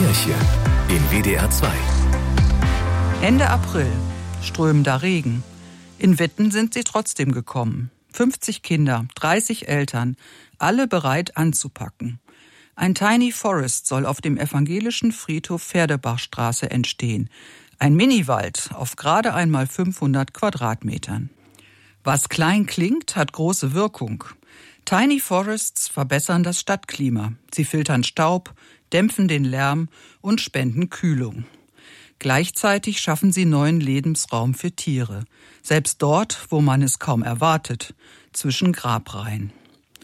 Kirche in WDR 2. Ende April, strömender Regen. In Witten sind sie trotzdem gekommen. 50 Kinder, 30 Eltern, alle bereit anzupacken. Ein Tiny Forest soll auf dem evangelischen Friedhof Pferdebachstraße entstehen. Ein Miniwald auf gerade einmal 500 Quadratmetern. Was klein klingt, hat große Wirkung. Tiny Forests verbessern das Stadtklima. Sie filtern Staub, dämpfen den Lärm und spenden Kühlung. Gleichzeitig schaffen sie neuen Lebensraum für Tiere. Selbst dort, wo man es kaum erwartet, zwischen Grabreihen.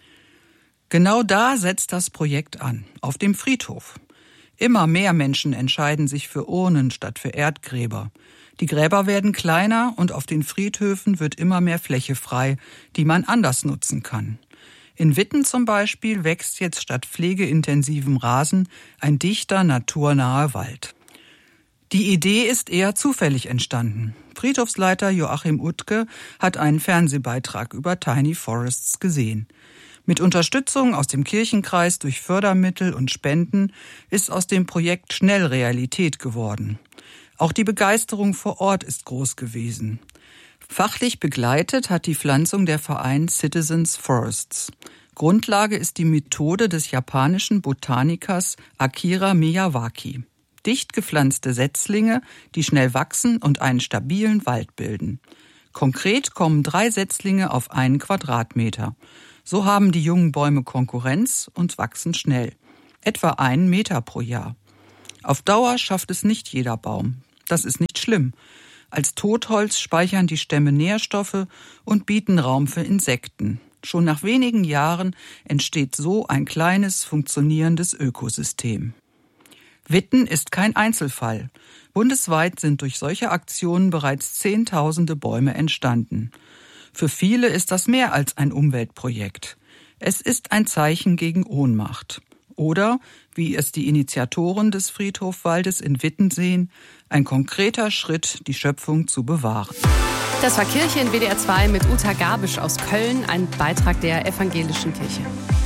Genau da setzt das Projekt an, auf dem Friedhof. Immer mehr Menschen entscheiden sich für Urnen statt für Erdgräber. Die Gräber werden kleiner und auf den Friedhöfen wird immer mehr Fläche frei, die man anders nutzen kann. In Witten zum Beispiel wächst jetzt statt pflegeintensivem Rasen ein dichter, naturnaher Wald. Die Idee ist eher zufällig entstanden. Friedhofsleiter Joachim Utke hat einen Fernsehbeitrag über Tiny Forests gesehen. Mit Unterstützung aus dem Kirchenkreis durch Fördermittel und Spenden ist aus dem Projekt schnell Realität geworden. Auch die Begeisterung vor Ort ist groß gewesen. Fachlich begleitet hat die Pflanzung der Verein Citizens Forests. Grundlage ist die Methode des japanischen Botanikers Akira Miyawaki. Dicht gepflanzte Setzlinge, die schnell wachsen und einen stabilen Wald bilden. Konkret kommen 3 Setzlinge auf 1 Quadratmeter. So haben die jungen Bäume Konkurrenz und wachsen schnell. Etwa 1 Meter pro Jahr. Auf Dauer schafft es nicht jeder Baum. Das ist nicht schlimm. Als Totholz speichern die Stämme Nährstoffe und bieten Raum für Insekten. Schon nach wenigen Jahren entsteht so ein kleines, funktionierendes Ökosystem. Witten ist kein Einzelfall. Bundesweit sind durch solche Aktionen bereits Zehntausende Bäume entstanden. Für viele ist das mehr als ein Umweltprojekt. Es ist ein Zeichen gegen Ohnmacht. Oder, wie es die Initiatoren des Friedhofwaldes in Witten sehen, ein konkreter Schritt, die Schöpfung zu bewahren. Das war Kirche in WDR 2 mit Uta Gabisch aus Köln, ein Beitrag der Evangelischen Kirche.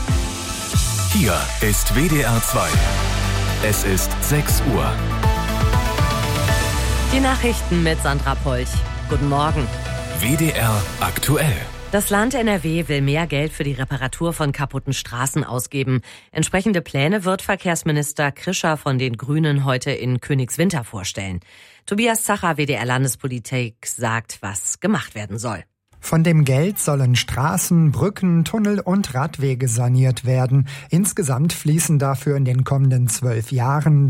Hier ist WDR 2. Es ist 6 Uhr. Die Nachrichten mit Sandra Polch. Guten Morgen. WDR aktuell. Das Land NRW will mehr Geld für die Reparatur von kaputten Straßen ausgeben. Entsprechende Pläne wird Verkehrsminister Krischer von den Grünen heute in Königswinter vorstellen. Tobias Zacher, WDR Landespolitik, sagt, was gemacht werden soll. Von dem Geld sollen Straßen, Brücken, Tunnel und Radwege saniert werden. Insgesamt fließen dafür in den kommenden 12 Jahren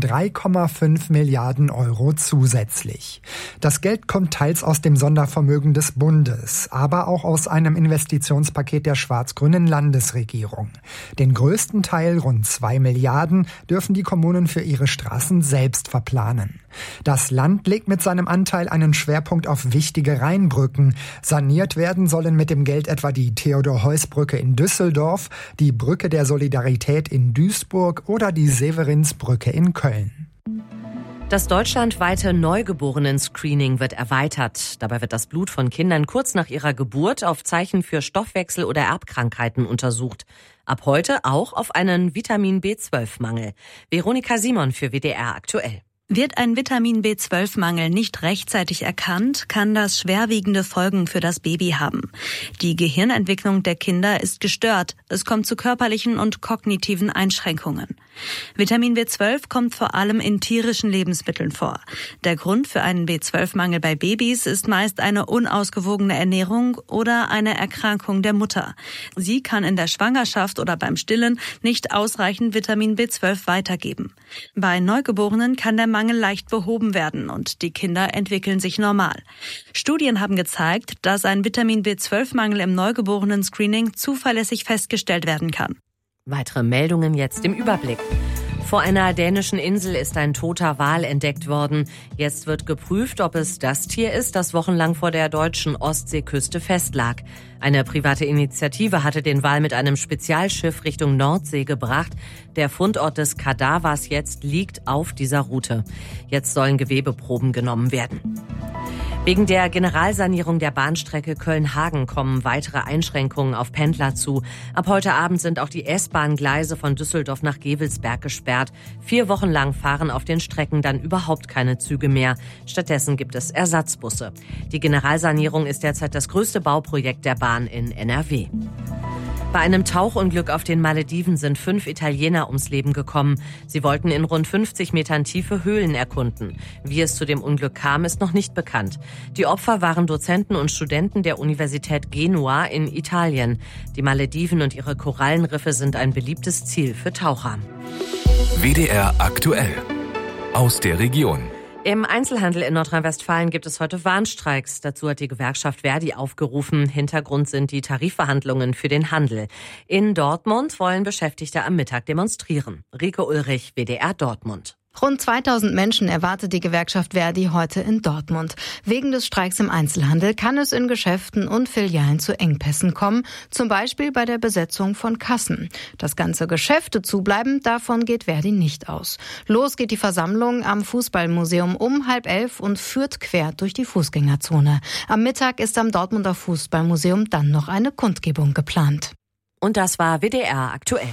3,5 Milliarden Euro zusätzlich. Das Geld kommt teils aus dem Sondervermögen des Bundes, aber auch aus einem Investitionspaket der schwarz-grünen Landesregierung. Den größten Teil, rund 2 Milliarden, dürfen die Kommunen für ihre Straßen selbst verplanen. Das Land legt mit seinem Anteil einen Schwerpunkt auf wichtige Rheinbrücken. Saniert werden sollen mit dem Geld etwa die Theodor-Heuss-Brücke in Düsseldorf, die Brücke der Solidarität in Duisburg oder die Severinsbrücke in Köln. Das deutschlandweite Neugeborenen-Screening wird erweitert. Dabei wird das Blut von Kindern kurz nach ihrer Geburt auf Zeichen für Stoffwechsel- oder Erbkrankheiten untersucht. Ab heute auch auf einen Vitamin B12-Mangel. Veronika Simon für WDR aktuell. Wird ein Vitamin B12-Mangel nicht rechtzeitig erkannt, kann das schwerwiegende Folgen für das Baby haben. Die Gehirnentwicklung der Kinder ist gestört. Es kommt zu körperlichen und kognitiven Einschränkungen. Vitamin B12 kommt vor allem in tierischen Lebensmitteln vor. Der Grund für einen B12-Mangel bei Babys ist meist eine unausgewogene Ernährung oder eine Erkrankung der Mutter. Sie kann in der Schwangerschaft oder beim Stillen nicht ausreichend Vitamin B12 weitergeben. Bei Neugeborenen kann der Mangel leicht behoben werden und die Kinder entwickeln sich normal. Studien haben gezeigt, dass ein Vitamin B12-Mangel im Neugeborenen-Screening zuverlässig festgestellt werden kann. Weitere Meldungen jetzt im Überblick. Vor einer dänischen Insel ist ein toter Wal entdeckt worden. Jetzt wird geprüft, ob es das Tier ist, das wochenlang vor der deutschen Ostseeküste festlag. Eine private Initiative hatte den Wal mit einem Spezialschiff Richtung Nordsee gebracht. Der Fundort des Kadavers jetzt liegt auf dieser Route. Jetzt sollen Gewebeproben genommen werden. Wegen der Generalsanierung der Bahnstrecke Köln-Hagen kommen weitere Einschränkungen auf Pendler zu. Ab heute Abend sind auch die S-Bahn-Gleise von Düsseldorf nach Gevelsberg gesperrt. 4 Wochen lang fahren auf den Strecken dann überhaupt keine Züge mehr. Stattdessen gibt es Ersatzbusse. Die Generalsanierung ist derzeit das größte Bauprojekt der Bahn in NRW. Bei einem Tauchunglück auf den Malediven sind 5 Italiener ums Leben gekommen. Sie wollten in rund 50 Metern Tiefe Höhlen erkunden. Wie es zu dem Unglück kam, ist noch nicht bekannt. Die Opfer waren Dozenten und Studenten der Universität Genua in Italien. Die Malediven und ihre Korallenriffe sind ein beliebtes Ziel für Taucher. WDR aktuell. Aus der Region. Im Einzelhandel in Nordrhein-Westfalen gibt es heute Warnstreiks. Dazu hat die Gewerkschaft Verdi aufgerufen. Hintergrund sind die Tarifverhandlungen für den Handel. In Dortmund wollen Beschäftigte am Mittag demonstrieren. Rike Ulrich, WDR Dortmund. Rund 2000 Menschen erwartet die Gewerkschaft Verdi heute in Dortmund. Wegen des Streiks im Einzelhandel kann es in Geschäften und Filialen zu Engpässen kommen, zum Beispiel bei der Besetzung von Kassen. Dass ganze Geschäfte zubleiben, davon geht Verdi nicht aus. Los geht die Versammlung am Fußballmuseum um 10:30 und führt quer durch die Fußgängerzone. Am Mittag ist am Dortmunder Fußballmuseum dann noch eine Kundgebung geplant. Und das war WDR aktuell.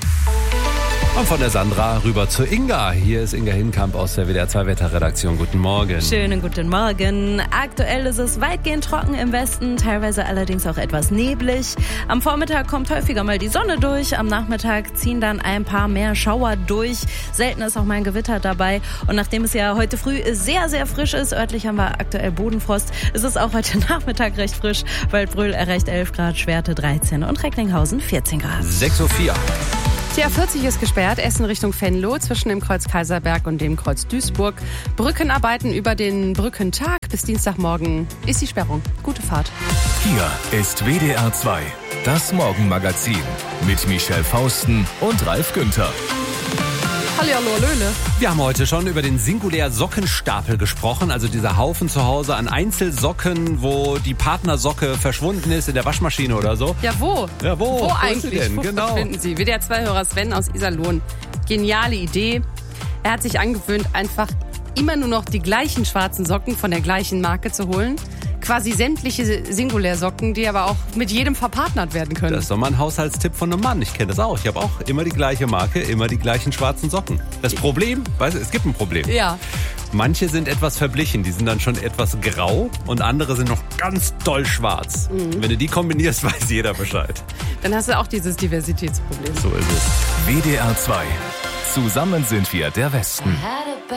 Und von der Sandra rüber zu Inga. Hier ist Inga Hinkamp aus der WDR 2 Wetterredaktion. Guten Morgen. Schönen guten Morgen. Aktuell ist es weitgehend trocken im Westen, teilweise allerdings auch etwas neblig. Am Vormittag kommt häufiger mal die Sonne durch. Am Nachmittag ziehen dann ein paar mehr Schauer durch. Selten ist auch mal ein Gewitter dabei. Und nachdem es ja heute früh sehr, sehr frisch ist, örtlich haben wir aktuell Bodenfrost, ist es auch heute Nachmittag recht frisch. Waldbröl erreicht 11 Grad, Schwerte 13 und Recklinghausen 14 Grad. 6:04 Uhr. Die A40 ist gesperrt, Essen Richtung Venlo, zwischen dem Kreuz Kaiserberg und dem Kreuz Duisburg. Brückenarbeiten über den Brückentag. Bis Dienstagmorgen ist die Sperrung. Gute Fahrt. Hier ist WDR 2, das Morgenmagazin mit Michelle Fausten und Ralf Günther. Hallihallo, Löhle. Wir haben heute schon über den Singulär-Sockenstapel gesprochen, also dieser Haufen zu Hause an Einzelsocken, wo die Partnersocke verschwunden ist in der Waschmaschine oder so. Ja, wo? Ja, wo? Wo eigentlich? Denn? Wo Genau. verschwinden Sie? WDR 2-Hörer Sven aus Iserlohn. Geniale Idee. Er hat sich angewöhnt, einfach immer nur noch die gleichen schwarzen Socken von der gleichen Marke zu holen. Quasi sämtliche Singulärsocken, die aber auch mit jedem verpartnert werden können. Das ist doch mal ein Haushaltstipp von einem Mann. Ich kenne das auch. Ich habe auch immer die gleiche Marke, immer die gleichen schwarzen Socken. Das Problem, weißt du, es gibt ein Problem. Ja. Manche sind etwas verblichen, die sind dann schon etwas grau und andere sind noch ganz doll schwarz. Wenn du die kombinierst, weiß jeder Bescheid. Dann hast du auch dieses Diversitätsproblem. So ist es. WDR 2. Zusammen sind wir der Westen.